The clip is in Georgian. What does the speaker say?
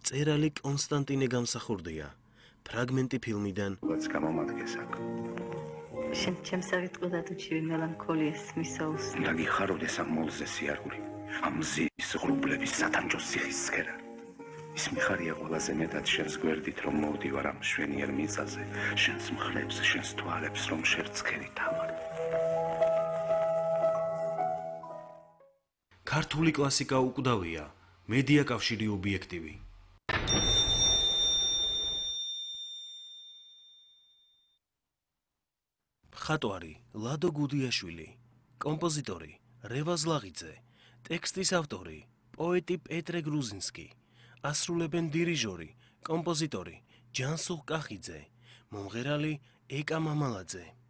წერალი კონსტანტინე გამსახურდია. ფრაგმენტი ფილმიდან რაც გამომადგეს აქ. შენ ჩემსავიტყოდა თუ ჩივი მელანქოლიას მისაუს. უნდა გიხაროდეს ამ მოლზე სიარული, ამ მზის ღრუბლების სათანჯოს ციხისქერა. ის მიხარია ყველაზე მეტად შენს გვერდით, რომ მოვდივარ ამ მშვენიერ მიწაზე, შენს მხლებს, შენს თვალებს, რომ შერცქერი თავარ. ქართული კლასიკა უკვდავია, მედია კავშირი ობიექტივი. მხატვარი ლადო გუდიაშვილი, კომპოზიტორი რევაზ ლაღიძე, ტექსტის ავტორი პოეტი პეტრე გრუზინსკი, ასრულებენ დირიჟორი, კომპოზიტორი ჯანსუღ კახიძე, მომღერალი ეკა მამალაძე.